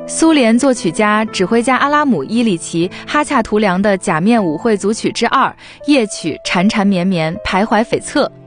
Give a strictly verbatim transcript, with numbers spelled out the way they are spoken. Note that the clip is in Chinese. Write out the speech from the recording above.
苏联作曲家、指挥家阿拉姆·伊里奇·哈恰图良的《假面舞会组曲之二》夜曲缠缠绵绵，徘徊悱恻。